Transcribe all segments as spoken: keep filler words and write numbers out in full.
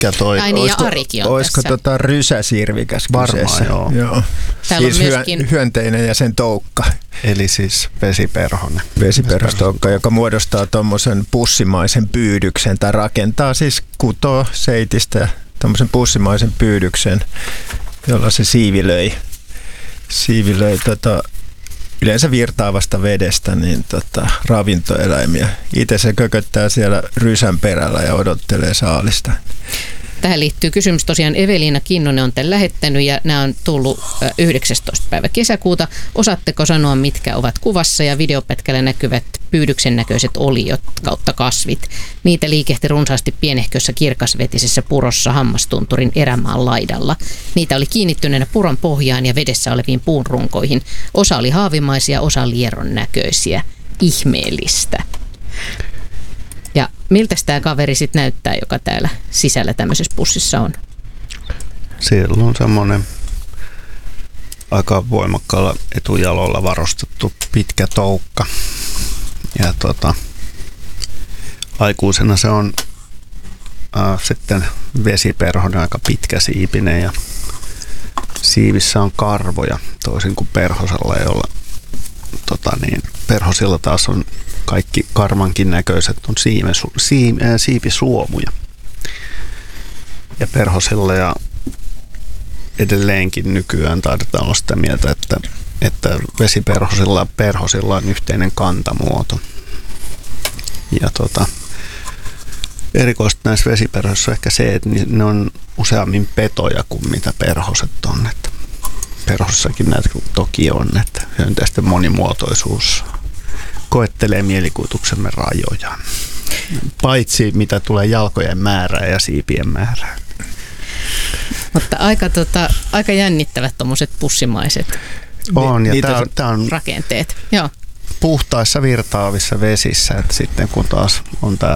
pitkä toi. Ai niin, olisiko, ja Arikin on olisiko tässä. tota rysäsirvikäs kyseessä? Varmaan, joo. joo. Täällä Siis on myöskin hyö, hyönteinen ja sen toukka. Eli siis vesiperhonen. Vesiperhostoukka, joka muodostaa tuommoisen pussimaisen pyydyksen tai rakentaa siis kutoo seitistä tuommoisen pussimaisen pyydyksen, jolla se siivilöi, siivilöi tota, yleensä virtaavasta vedestä niin tota, ravintoeläimiä. Itse se kököttää siellä rysän perällä ja odottelee saalista. Tähän liittyy kysymys tosiaan. Eveliina Kinnunen on tämän lähettänyt ja nämä on tullut yhdeksästoista päivä kesäkuuta. Osaatteko sanoa, mitkä ovat kuvassa ja videopätkällä näkyvät pyydyksen näköiset oliot kautta kasvit? Niitä liikehti runsaasti pienehkössä kirkasvetisessä purossa Hammastunturin erämaan laidalla. Niitä oli kiinnittyneenä puron pohjaan ja vedessä oleviin puunrunkoihin. Osa oli haavimaisia, osa lieron näköisiä. Ihmeellistä. Ja miltä tämä kaveri sitten näyttää, joka täällä sisällä tämmöisessä pussissa on? Siellä on semmoinen aika voimakkaalla etujalolla varustettu pitkä toukka. Ja tota, aikuisena se on äh, sitten vesiperhonen, aika pitkäsiipinen ja siivissä on karvoja, toisin kuin perhosella, jolla tota niin, perhosilla taas on kaikki karmankin näköiset on siime, siime, äh, siipisuomuja. Ja perhosilla ja edelleenkin nykyään taidetaan olla sitä mieltä, että, että vesiperhosilla ja perhosilla on yhteinen kantamuoto. Ja tota, erikoista näissä vesiperhosissa on ehkä se, että ne on useammin petoja kuin mitä perhoset on. Että perhosissakin näitä toki on, että hyönteisten monimuotoisuus koettelee mielikuvituksemme rajoja. Paitsi mitä tulee jalkojen määrää ja siipien määrää. Mutta aika, tota, aika jännittävät tuommoiset pussimaiset on, ja tämä on, tää on rakenteet. Joo. Puhtaissa virtaavissa vesissä, että sitten kun taas on tämä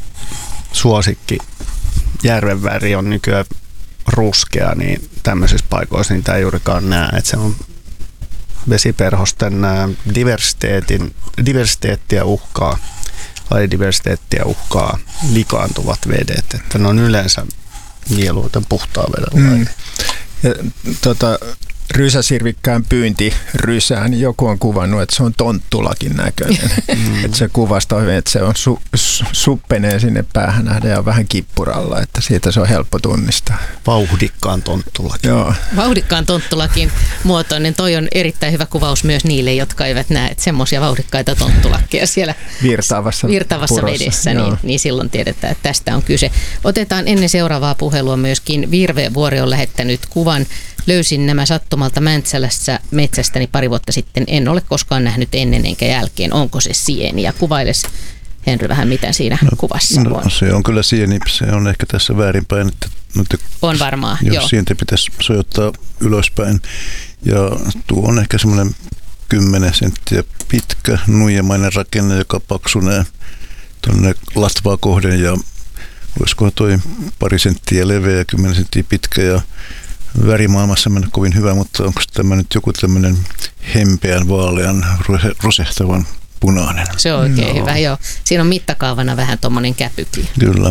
suosikki järven väri on nykyään ruskea, niin tämmöisissä paikoissa niitä ei juurikaan näe, että se on vesiperhosten diversiteetin, diversiteettiä uhkaa, lajidiversiteettiä uhkaa likaantuvat vedet, että ne on yleensä mieluiten puhtaan veden laji. Mm. Ja, tota, rysäsirvikkään pyynti rysään, joku on kuvannut, että se on tonttulakin näköinen. Mm. Että se kuvastaa hyvin, että se on su, su, suppenee sinne päähän nähdä ja vähän kippuralla, että siitä se on helppo tunnistaa. Vauhdikkaan tonttulakin. Joo. Vauhdikkaan tonttulakin muotoinen. Toi on erittäin hyvä kuvaus myös niille, jotka eivät näe, että semmoisia vauhdikkaita tonttulakkeja siellä virtaavassa, virtaavassa vedessä, niin, niin silloin tiedetään, että tästä on kyse. Otetaan ennen seuraavaa puhelua myöskin Virve Vuori on lähettänyt kuvan. Löysin nämä sattumalta Mäntsälässä metsästäni pari vuotta sitten. En ole koskaan nähnyt ennen enkä jälkeen. Onko se sieni? Ja kuvailes, Henry, vähän mitä siinä no, kuvassa no, on. Se on kyllä sieni. Se on ehkä tässä väärinpäin. Että, että on varmaan, jos joo. sientä pitäisi sojottaa ylöspäin. Ja tuo on ehkä semmoinen kymmenen senttiä pitkä nuijamainen rakenne, joka paksunee tuonne latvaa kohden. Ja olisiko toi pari senttiä leveä ja kymmenen senttiä pitkä ja värimaailmassa mennä kovin hyvä, mutta onko tämä nyt joku tämmöinen hempeän, vaalean, rosehtavan punainen? Se on oikein no. hyvä, joo. Siinä on mittakaavana vähän tommoinen käpykin. Kyllä.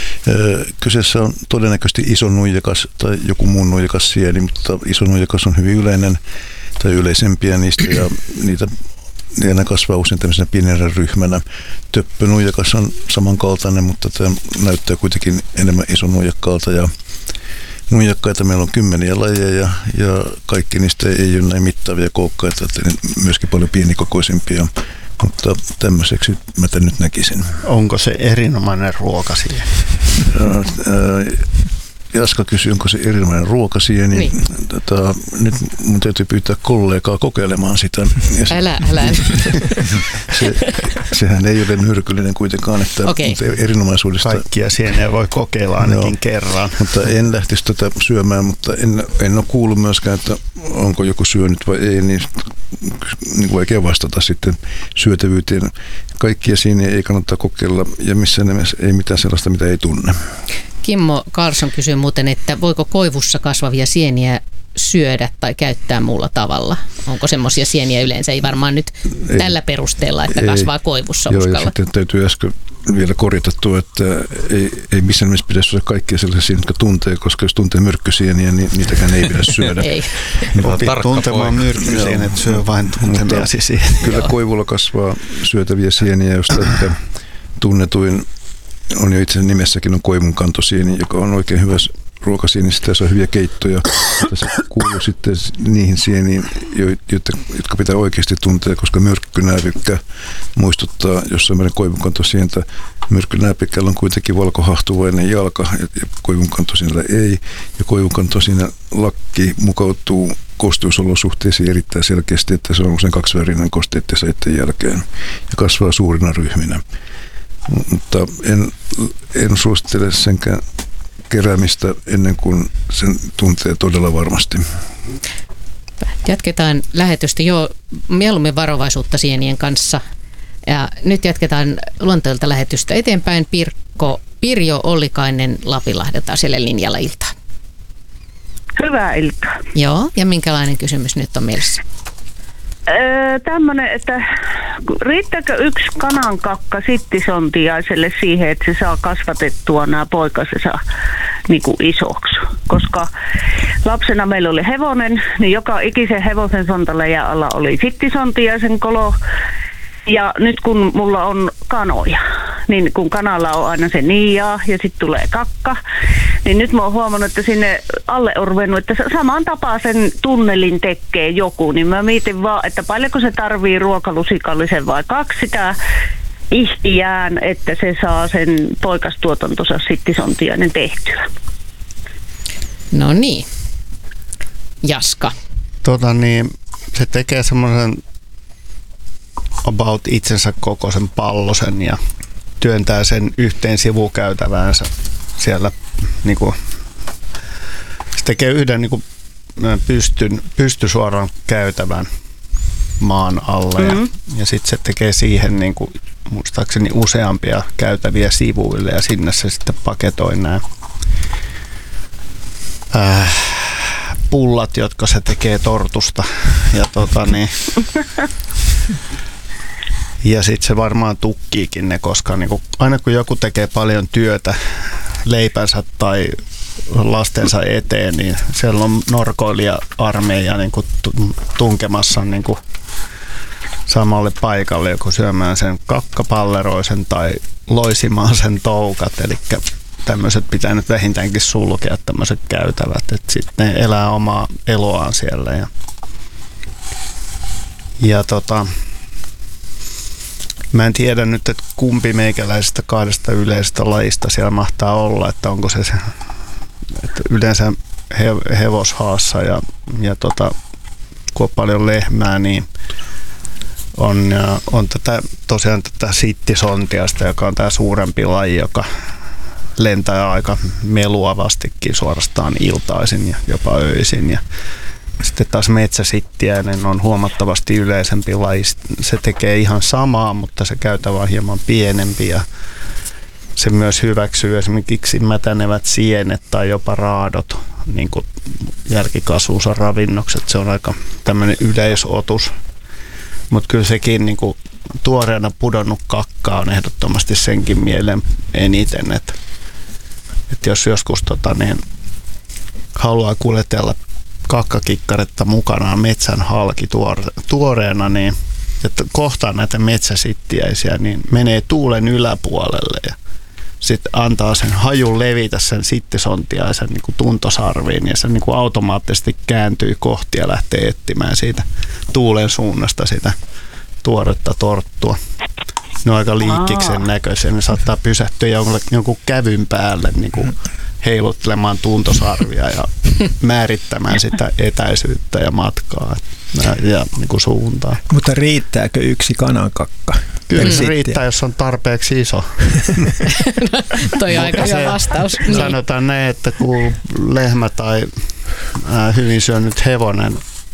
Kyseessä on todennäköisesti iso nuijakas tai joku muu nuijakas sieni, mutta iso nuijakas on hyvin yleinen tai yleisempiä niistä ja niitä ja ne kasvaa usein tämmöisenä pienenä ryhmänä. Töppönuijakas on samankaltainen, mutta tämä näyttää kuitenkin enemmän isonuijakkaalta ja nuijakkaita meillä on kymmeniä lajeja ja kaikki niistä ei ole näin mittavia koukkaita, että myöskin paljon pienikokoisempia, mutta tämmöiseksi mä tämän nyt näkisin. Onko se erinomainen ruokasieni? Jaska kysyi, onko se erinomainen ruokasieni. Niin. Tota, nyt mun täytyy pyytää kollegaa kokeilemaan sitä. Se, älä, älä. se, sehän ei ole myrkyllinen kuitenkaan, että okay. erinomaisuudesta. Kaikkia sieniä voi kokeilla ainakin no, kerran. Mutta en lähtisi tätä syömään, mutta en, en ole kuullut myöskään, että onko joku syönyt vai ei, niin, niin vaikea vastata sitten syötävyyteen. Kaikkia sieniä ei kannata kokeilla ja missään nimessä ei mitään sellaista, mitä ei tunne. Kimmo Karlsson kysyy muuten, että voiko koivussa kasvavia sieniä syödä tai käyttää muulla tavalla? Onko semmoisia sieniä yleensä? Ei varmaan nyt ei, tällä perusteella, että ei, kasvaa koivussa joo, uskalla. Ja sitten täytyy äsken vielä korjata tuo, että ei, ei missään nimessä pitäisi olla kaikkia sellaisia, jotka tuntee, koska jos tuntee myrkkysieniä, niin niitäkään ei pidä syödä. Ei. Opit tuntemaan myrkkysienet, syö vain tuntemiasi sieniä. Kyllä koivulla kasvaa syötäviä sieniä, josta että tunnetuin on jo itse nimessäkin on koivunkantosieni, joka on oikein hyvä ruokasieni, sitä saa hyviä keittoja. Se kuuluu sitten niihin sieniin, jotka pitää oikeasti tuntea, koska myrkkynääpykkä muistuttaa jossain meidän koivunkantosientä. Myrkkynääpykkällä on kuitenkin valkohahtuvainen jalka ja koivunkantosienellä ei. Ja koivunkantosienän lakki mukautuu kosteusolosuhteisiin erittäin selkeästi, että se on usein kaksivärinen kosteiden säitten jälkeen ja kasvaa suurina ryhminä. Mutta en, en suosittele senkään keräämistä ennen kuin sen tuntee todella varmasti. Jatketaan lähetystä jo mieluummin varovaisuutta sienien kanssa. Ja nyt jatketaan luonteelta lähetystä eteenpäin. Pirkko, Pirjo Ollikainen Lapinlahdelta siellä linjalla iltaa. Hyvää iltaa. Joo, ja minkälainen kysymys nyt on mielessä? Öö, tämmöinen, että riittääkö yksi kanankakka sittisontiaiselle siihen, että se saa kasvatettua nämä poikasensa niin kuin isoksi? Koska lapsena meillä oli hevonen, niin joka ikisen hevosen sontaläjän alla oli sittisontiaisen kolo. Ja nyt kun mulla on kanoja, niin kun kanalla on aina se niiaa ja sitten tulee kakka, niin nyt mä oon huomannut, että sinne alle on ruvennut, että saman tapaa sen tunnelin tekee joku, niin mä mietin vaan, että paljonko se tarvii ruokalusikallisen vai kaksi sitä ihtiään, että se saa sen poikastuotantonsa sittisontiainen tehtyä. No niin. Jaska. Tota niin, se tekee semmoisen about itsensä kokoisen pallosen ja työntää sen yhteen sivukäytäväänsä siellä niinku, se tekee yhden niinku pystyn, pystysuoran käytävän maan alle mm-hmm. ja, ja sitten se tekee siihen niinku, muistaakseni useampia käytäviä sivuille ja sinne se sitten paketoi nämä äh, pullat, jotka se tekee tortusta ja tota niin ja sitten se varmaan tukkiikin ne, koska niinku, aina kun joku tekee paljon työtä leipänsä tai lastensa eteen, niin siellä on norkoilija-armeija niinku tunkemassa niinku samalle paikalle, joku syömään sen kakkapalleroisen tai loisimaan sen toukat. Eli tämmöiset pitää nyt vähintäänkin sulkea tämmöiset käytävät, että sitten ne elää omaa eloaan siellä. Ja, ja tota... Mä en tiedä nyt, että kumpi meikäläisestä kahdesta yleisestä lajista siellä mahtaa olla, että onko se, se että yleensä he, hevoshaassa ja, ja tota, kun on paljon lehmää, niin on, ja on tätä, tosiaan tätä sittisontiasta, joka on tämä suurempi laji, joka lentää aika meluavastikin suorastaan iltaisin ja jopa öisin. Ja sitten taas metsäsittiäinen on huomattavasti yleisempi laji. Se tekee ihan samaa, mutta se käytävä on hieman pienempi ja se myös hyväksyy esimerkiksi mätänevät sienet tai jopa raadot, niin kuin jälkikasvuunsa ravinnokset. Se on aika tämmöinen yleisotus, mutta kyllä sekin niin kuin tuoreena pudonnut kakka on ehdottomasti senkin mielen eniten, että, että jos joskus tota, niin, haluaa kuljetella kakkakikkaretta mukanaan metsän halki tuore, tuoreena, niin että kohtaa näitä metsäsittiäisiä, niin menee tuulen yläpuolelle ja sitten antaa sen hajun levitä sen sittisontiaisen niin kuin tuntosarviin ja se niin kuin automaattisesti kääntyy kohti ja lähtee etsimään siitä tuulen suunnasta sitä tuoretta torttua. Ne on aika liikkiksen näköisiä, ne saattaa pysähtyä jonkun, jonkun kävyn päälle niin kuin heiluttelemaan tuntosarvia ja määrittämään sitä etäisyyttä ja matkaa ja, ja niin kuin suuntaa. Mutta riittääkö yksi kanankakka? Kyllä se riittää, jos on tarpeeksi iso. No, toi on aika hyvä vastaus. Sanotaan näin, että kun lehmä tai äh, hyvin syönyt hevonen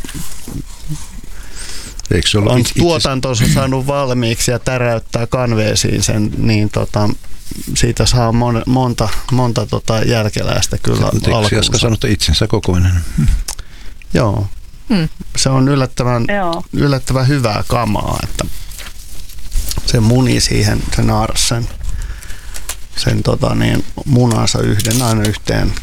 Eikö se on itse... tuotantonsa saanut valmiiksi ja täräyttää kanveesiin sen, niin tota, siitä saa mon, monta, monta tota jälkeläistä kyllä alkuunsa. Jaska sanota itsensä kokoinen. Hmm. Joo. Hmm. Se on yllättävän, Joo. yllättävän hyvää kamaa, että se muni siihen, se naaras sen sen tota, niin, munansa yhden aina yhteen